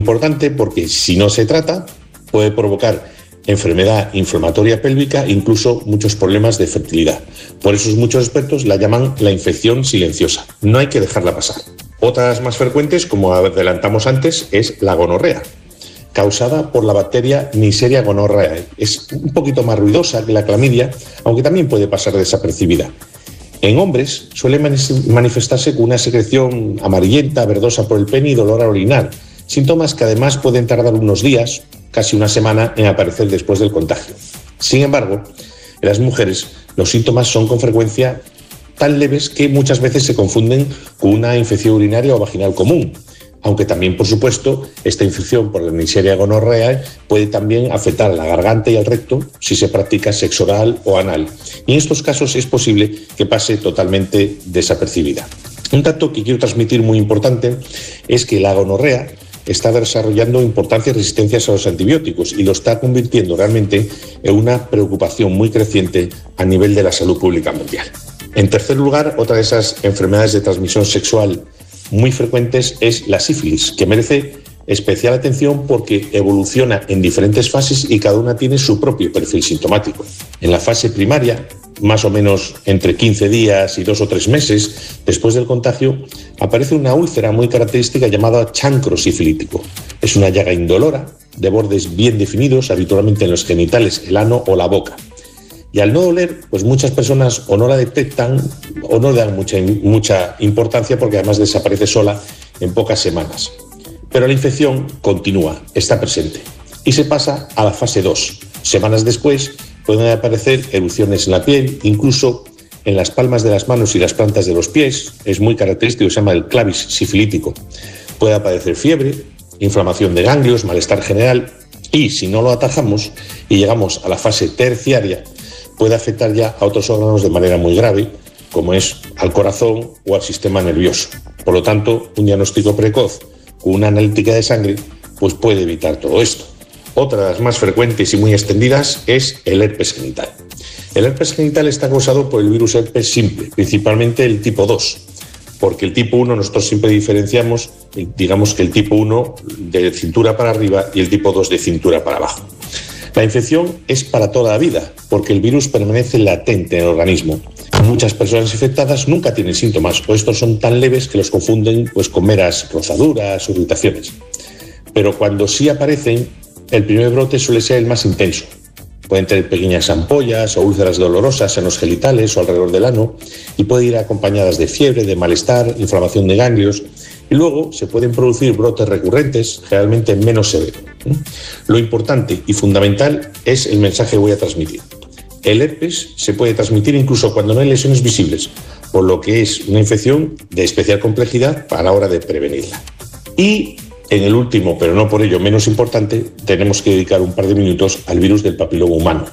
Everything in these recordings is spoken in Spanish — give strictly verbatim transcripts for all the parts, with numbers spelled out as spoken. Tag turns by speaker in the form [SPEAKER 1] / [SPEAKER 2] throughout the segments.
[SPEAKER 1] Importante porque si no se trata puede provocar enfermedad inflamatoria pélvica e incluso muchos problemas de fertilidad. Por eso muchos expertos la llaman la infección silenciosa. No hay que dejarla pasar. Otras más frecuentes, como adelantamos antes, es la gonorrea, causada por la bacteria Neisseria gonorrhoeae. Es un poquito más ruidosa que la clamidia, aunque también puede pasar desapercibida. En hombres suele manifestarse con una secreción amarillenta, verdosa por el pene y dolor al orinar, síntomas que además pueden tardar unos días, casi una semana, en aparecer después del contagio. Sin embargo, en las mujeres los síntomas son con frecuencia tan leves que muchas veces se confunden con una infección urinaria o vaginal común, aunque también, por supuesto, esta infección por la Neisseria gonorrhoeae puede también afectar a la garganta y al recto si se practica sexo oral o anal. Y en estos casos es posible que pase totalmente desapercibida. Un dato que quiero transmitir muy importante es que la gonorrea está desarrollando importantes resistencias a los antibióticos y lo está convirtiendo realmente en una preocupación muy creciente a nivel de la salud pública mundial. En tercer lugar, otra de esas enfermedades de transmisión sexual muy frecuentes es la sífilis, que merece especial atención porque evoluciona en diferentes fases y cada una tiene su propio perfil sintomático. En la fase primaria, más o menos entre quince días y dos o tres meses después del contagio, aparece una úlcera muy característica llamada chancro sifilítico. Es una llaga indolora, de bordes bien definidos, habitualmente en los genitales, el ano o la boca. Y al no doler, pues muchas personas o no la detectan o no le dan mucha, mucha importancia porque además desaparece sola en pocas semanas. Pero la infección continúa, está presente y se pasa a la fase dos. Semanas después pueden aparecer erupciones en la piel, incluso en las palmas de las manos y las plantas de los pies. Es muy característico, se llama el clavis sifilítico. Puede aparecer fiebre, inflamación de ganglios, malestar general y si no lo atajamos y llegamos a la fase terciaria, puede afectar ya a otros órganos de manera muy grave, como es al corazón o al sistema nervioso. Por lo tanto, un diagnóstico precoz con una analítica de sangre pues puede evitar todo esto. Otra de las más frecuentes y muy extendidas es el herpes genital. El herpes genital está causado por el virus herpes simple, principalmente el tipo dos, porque el tipo uno nosotros siempre diferenciamos, digamos que el tipo uno de cintura para arriba y el tipo dos de cintura para abajo. La infección es para toda la vida, porque el virus permanece latente en el organismo. Muchas personas infectadas nunca tienen síntomas, o estos son tan leves que los confunden pues, con meras rozaduras o irritaciones. Pero cuando sí aparecen, el primer brote suele ser el más intenso. Pueden tener pequeñas ampollas o úlceras dolorosas en los genitales o alrededor del ano y pueden ir acompañadas de fiebre, de malestar, inflamación de ganglios y luego se pueden producir brotes recurrentes, generalmente menos severos. Lo importante y fundamental es el mensaje que voy a transmitir. El herpes se puede transmitir incluso cuando no hay lesiones visibles, por lo que es una infección de especial complejidad a la hora de prevenirla. Y en el último, pero no por ello menos importante, tenemos que dedicar un par de minutos al virus del papiloma humano.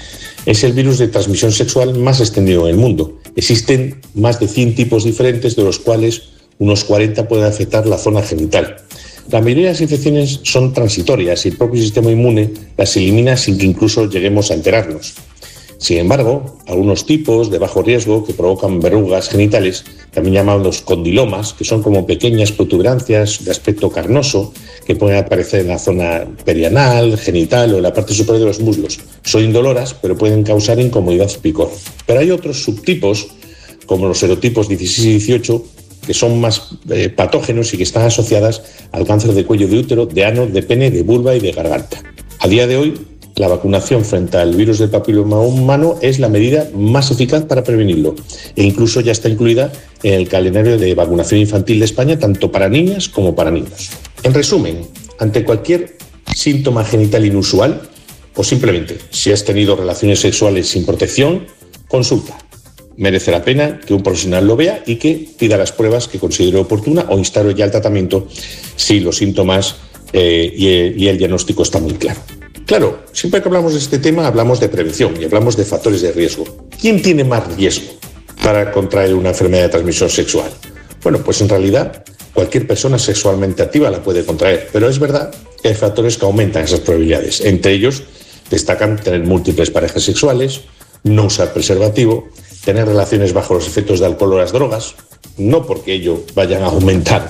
[SPEAKER 1] Es el virus de transmisión sexual más extendido en el mundo. Existen más de cien tipos diferentes, de los cuales unos cuarenta pueden afectar la zona genital. La mayoría de las infecciones son transitorias y el propio sistema inmune las elimina sin que incluso lleguemos a enterarnos. Sin embargo, algunos tipos de bajo riesgo que provocan verrugas genitales, también llamados condilomas, que son como pequeñas protuberancias de aspecto carnoso que pueden aparecer en la zona perianal, genital o en la parte superior de los muslos. Son indoloras, pero pueden causar incomodidad o picor. Pero hay otros subtipos, como los serotipos dieciséis y dieciocho, que son más eh, patógenos y que están asociadas al cáncer de cuello de útero, de ano, de pene, de vulva y de garganta. A día de hoy, la vacunación frente al virus del papiloma humano es la medida más eficaz para prevenirlo e incluso ya está incluida en el calendario de vacunación infantil de España, tanto para niñas como para niños. En resumen, ante cualquier síntoma genital inusual o simplemente si has tenido relaciones sexuales sin protección, consulta. Merece la pena que un profesional lo vea y que pida las pruebas que considere oportuna o instale ya el tratamiento si los síntomas eh, y, el, y el diagnóstico está muy claro. Claro, siempre que hablamos de este tema hablamos de prevención y hablamos de factores de riesgo. ¿Quién tiene más riesgo para contraer una enfermedad de transmisión sexual? Bueno, pues en realidad cualquier persona sexualmente activa la puede contraer, pero es verdad que hay factores que aumentan esas probabilidades. Entre ellos destacan tener múltiples parejas sexuales, no usar preservativo, tener relaciones bajo los efectos de alcohol o las drogas, no porque ello vayan a aumentar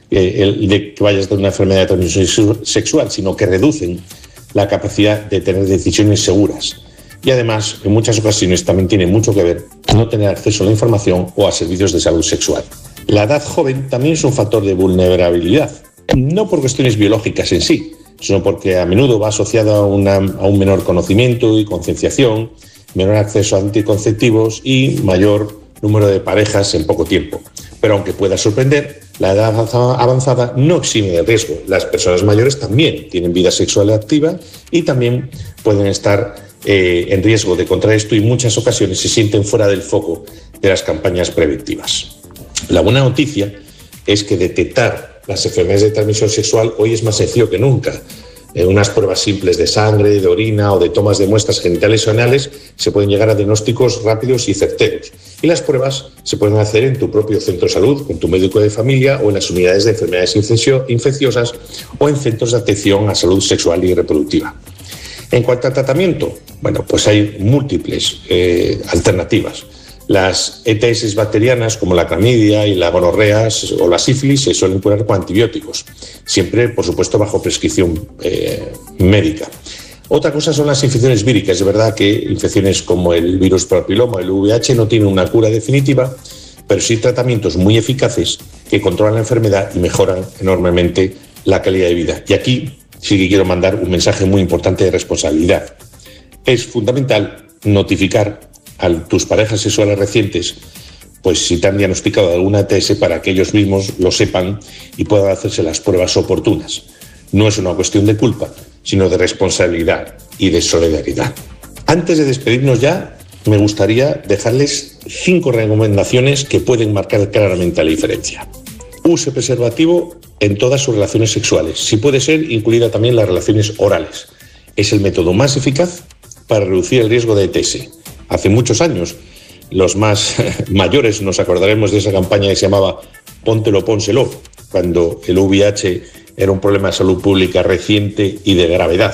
[SPEAKER 1] eh, el de que vayas de una enfermedad de transmisión sexual, sino que reducen la capacidad de tener decisiones seguras. Y además, en muchas ocasiones también tiene mucho que ver no tener acceso a la información o a servicios de salud sexual. La edad joven también es un factor de vulnerabilidad, no por cuestiones biológicas en sí, sino porque a menudo va asociada a, una, a un menor conocimiento y concienciación, menor acceso a anticonceptivos y mayor número de parejas en poco tiempo. Pero aunque pueda sorprender, la edad avanzada no exime de riesgo. Las personas mayores también tienen vida sexual activa y también pueden estar eh, en riesgo de contraer esto y en muchas ocasiones se sienten fuera del foco de las campañas preventivas. La buena noticia es que detectar las enfermedades de transmisión sexual hoy es más sencillo que nunca. En unas pruebas simples de sangre, de orina o de tomas de muestras genitales o anales se pueden llegar a diagnósticos rápidos y certeros. Y las pruebas se pueden hacer en tu propio centro de salud, con tu médico de familia o en las unidades de enfermedades infecciosas o en centros de atención a salud sexual y reproductiva. En cuanto al tratamiento, bueno, pues hay múltiples eh, alternativas. Las E T S bacterianas como la clamidia y la gonorrea o la sífilis se suelen curar con antibióticos, siempre, por supuesto, bajo prescripción eh, médica. Otra cosa son las infecciones víricas. Es verdad que infecciones como el virus papiloma, el V I H, no tienen una cura definitiva, pero sí tratamientos muy eficaces que controlan la enfermedad y mejoran enormemente la calidad de vida. Y aquí sí que quiero mandar un mensaje muy importante de responsabilidad. Es fundamental notificar a tus parejas sexuales recientes, pues si te han diagnosticado alguna E T S, para que ellos mismos lo sepan y puedan hacerse las pruebas oportunas. No es una cuestión de culpa, sino de responsabilidad y de solidaridad. Antes de despedirnos ya, me gustaría dejarles cinco recomendaciones que pueden marcar claramente la diferencia. Use preservativo en todas sus relaciones sexuales. Si puede ser, incluida también las relaciones orales. Es el método más eficaz para reducir el riesgo de E T S. Hace muchos años, los más mayores nos acordaremos de esa campaña que se llamaba Póntelo, pónselo, cuando el V I H era un problema de salud pública reciente y de gravedad.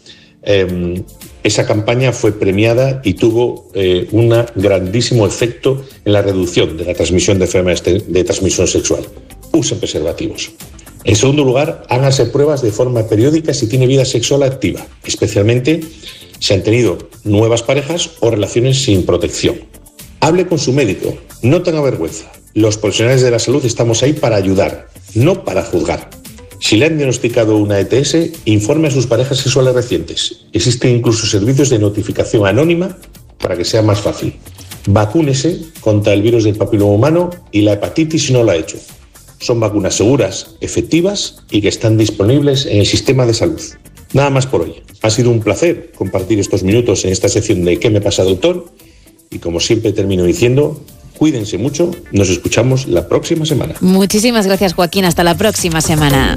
[SPEAKER 1] Eh, esa campaña fue premiada y tuvo eh, un grandísimo efecto en la reducción de la transmisión de enfermedades de, de transmisión sexual. Usen preservativos. En segundo lugar, háganse pruebas de forma periódica si tiene vida sexual activa, especialmente si han tenido nuevas parejas o relaciones sin protección. Hable con su médico, no tenga vergüenza. Los profesionales de la salud estamos ahí para ayudar, no para juzgar. Si le han diagnosticado una E T S, informe a sus parejas sexuales recientes. Existen incluso servicios de notificación anónima para que sea más fácil. Vacúnese contra el virus del papiloma humano y la hepatitis si no lo ha hecho. Son vacunas seguras, efectivas y que están disponibles en el sistema de salud. Nada más por hoy. Ha sido un placer compartir estos minutos en esta sección de ¿Qué me pasa, doctor? Y como siempre termino diciendo, cuídense mucho, nos escuchamos la próxima semana.
[SPEAKER 2] Muchísimas gracias, Joaquín, hasta la próxima semana.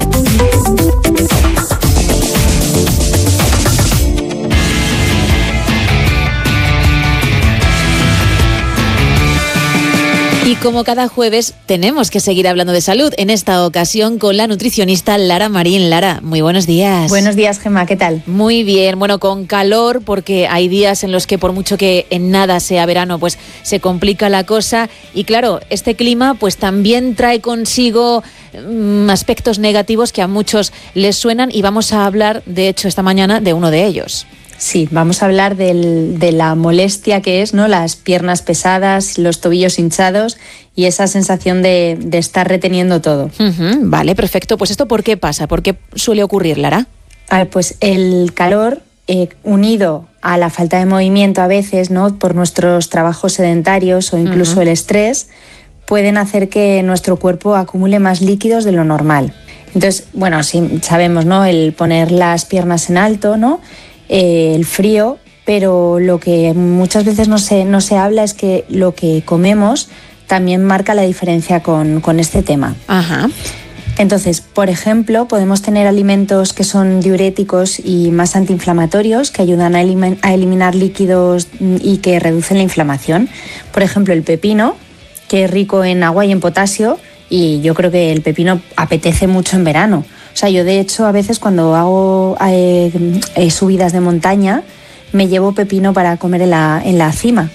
[SPEAKER 2] Y como cada jueves tenemos que seguir hablando de salud, en esta ocasión con la nutricionista Lara Marín. Lara, muy buenos días.
[SPEAKER 3] Buenos días, Gemma, ¿qué tal?
[SPEAKER 2] Muy bien, bueno, con calor, porque hay días en los que por mucho que en nada sea verano, pues se complica la cosa. Y claro, este clima pues también trae consigo mmm, aspectos negativos que a muchos les suenan, y vamos a hablar, de hecho, esta mañana de uno de ellos.
[SPEAKER 3] Sí, vamos a hablar del, de la molestia que es, ¿no? Las piernas pesadas, los tobillos hinchados y esa sensación de, de estar reteniendo todo.
[SPEAKER 2] Uh-huh, vale, perfecto. Pues ¿esto por qué pasa? ¿Por qué suele ocurrir, Lara?
[SPEAKER 3] A ver, pues el calor, eh, unido a la falta de movimiento a veces, ¿no? Por nuestros trabajos sedentarios o incluso uh-huh. el estrés, pueden hacer que nuestro cuerpo acumule más líquidos de lo normal. Entonces, bueno, sí, sabemos, ¿no? El poner las piernas en alto, ¿no? Eh, el frío, pero lo que muchas veces no se, no se habla es que lo que comemos también marca la diferencia con, con este tema.
[SPEAKER 2] Ajá.
[SPEAKER 3] Entonces, por ejemplo, podemos tener alimentos que son diuréticos y más antiinflamatorios, que ayudan a, elim- a eliminar líquidos y que reducen la inflamación. Por ejemplo, el pepino, que es rico en agua y en potasio, y yo creo que el pepino apetece mucho en verano. O sea, yo de hecho a veces cuando hago eh, eh, subidas de montaña me llevo pepino para comer en la, en la cima,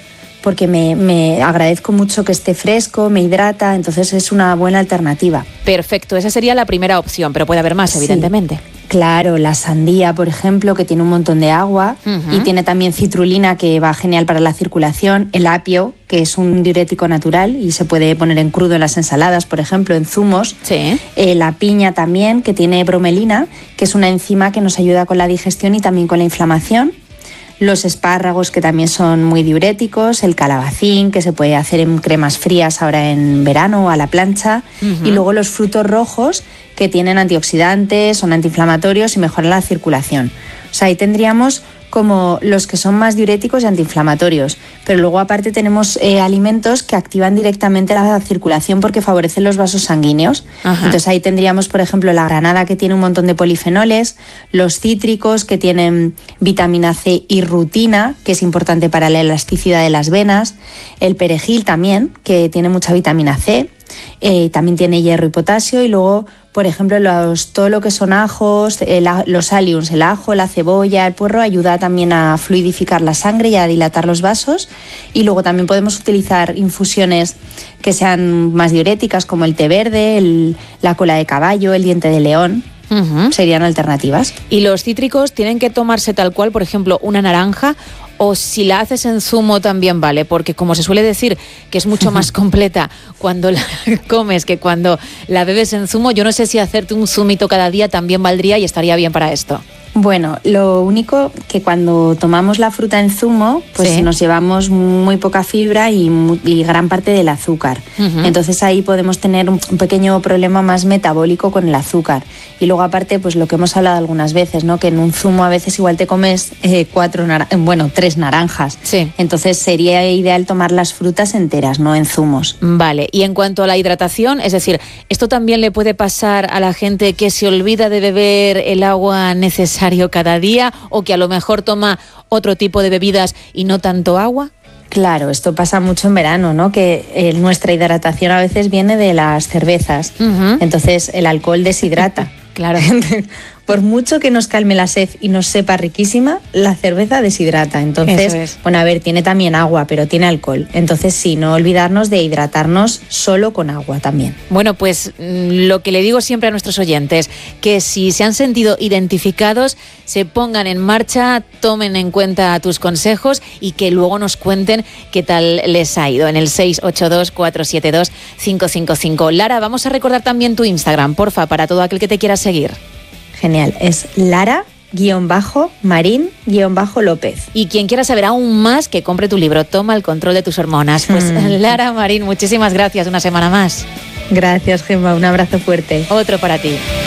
[SPEAKER 3] porque me, me agradezco mucho que esté fresco, me hidrata, entonces es una buena alternativa.
[SPEAKER 2] Perfecto, esa sería la primera opción, pero puede haber más,
[SPEAKER 3] Sí.
[SPEAKER 2] evidentemente.
[SPEAKER 3] Claro, la sandía, por ejemplo, que tiene un montón de agua,
[SPEAKER 2] Uh-huh.
[SPEAKER 3] y tiene también citrulina, que va genial para la circulación, el apio, que es un diurético natural y se puede poner en crudo en las ensaladas, por ejemplo, en zumos.
[SPEAKER 2] Sí.
[SPEAKER 3] Eh, la piña también, que tiene bromelina, que es una enzima que nos ayuda con la digestión y también con la inflamación. Los espárragos, que también son muy diuréticos, el calabacín, que se puede hacer en cremas frías ahora en verano o a la plancha,
[SPEAKER 2] Uh-huh.
[SPEAKER 3] y luego los frutos rojos, que tienen antioxidantes, son antiinflamatorios y mejoran la circulación. O sea, ahí tendríamos como los que son más diuréticos y antiinflamatorios, pero luego aparte tenemos eh, alimentos que activan directamente la circulación porque favorecen los vasos sanguíneos.
[SPEAKER 2] Ajá.
[SPEAKER 3] Entonces ahí tendríamos, por ejemplo, la granada, que tiene un montón de polifenoles, los cítricos, que tienen vitamina C y rutina, que es importante para la elasticidad de las venas, el perejil también, que tiene mucha vitamina C, eh, también tiene hierro y potasio, y luego, por ejemplo, los, todo lo que son ajos, el, los alliums, el ajo, la cebolla, el puerro, ayuda también a fluidificar la sangre y a dilatar los vasos. Y luego también podemos utilizar infusiones que sean más diuréticas, como el té verde, el, la cola de caballo, el diente de león.
[SPEAKER 2] Uh-huh.
[SPEAKER 3] Serían alternativas.
[SPEAKER 2] ¿Y los cítricos tienen que tomarse tal cual, por ejemplo, una naranja? O si la haces en zumo también vale, porque como se suele decir que es mucho más completa cuando la comes que cuando la bebes en zumo, yo no sé si hacerte un zumito cada día también valdría y estaría bien para esto.
[SPEAKER 3] Bueno, lo único que cuando tomamos la fruta en zumo, pues
[SPEAKER 2] Sí.
[SPEAKER 3] nos llevamos muy poca fibra y, mu- y gran parte del azúcar.
[SPEAKER 2] Ujú.
[SPEAKER 3] Entonces ahí podemos tener un, un pequeño problema más metabólico con el azúcar. Y luego aparte, pues lo que hemos hablado algunas veces, ¿no? Que en un zumo a veces igual te comes eh, cuatro, nara- bueno, tres naranjas.
[SPEAKER 2] Sí.
[SPEAKER 3] Entonces sería ideal tomar las frutas enteras, no en zumos.
[SPEAKER 2] Vale, y en cuanto a la hidratación, es decir, ¿esto también le puede pasar a la gente que se olvida de beber el agua necesaria cada día o que a lo mejor toma otro tipo de bebidas y no tanto agua?
[SPEAKER 3] Claro, esto pasa mucho en verano, ¿no? Que eh, nuestra hidratación a veces viene de las cervezas.
[SPEAKER 2] Ujú.
[SPEAKER 3] Entonces el alcohol deshidrata.
[SPEAKER 2] Claro.
[SPEAKER 3] Por mucho que nos calme la sed y nos sepa riquísima, la cerveza deshidrata. Entonces,
[SPEAKER 2] Eso es.
[SPEAKER 3] bueno, a ver, tiene también agua, pero tiene alcohol. Entonces sí, no olvidarnos de hidratarnos solo con agua también.
[SPEAKER 2] Bueno, pues mm, lo que le digo siempre a nuestros oyentes, que si se han sentido identificados, se pongan en marcha, tomen en cuenta tus consejos y que luego nos cuenten qué tal les ha ido en el seis ocho dos, cuatro siete dos, cinco cinco cinco. Lara, vamos a recordar también tu Instagram, porfa, para todo aquel que te quiera seguir.
[SPEAKER 3] Genial, es Lara-Marín-López.
[SPEAKER 2] Y quien quiera saber aún más, que compre tu libro, Toma el control de tus hormonas. Pues
[SPEAKER 3] Mm.
[SPEAKER 2] Lara Marín, muchísimas gracias, una semana más.
[SPEAKER 3] Gracias, Gemma, un abrazo fuerte.
[SPEAKER 2] Otro para ti.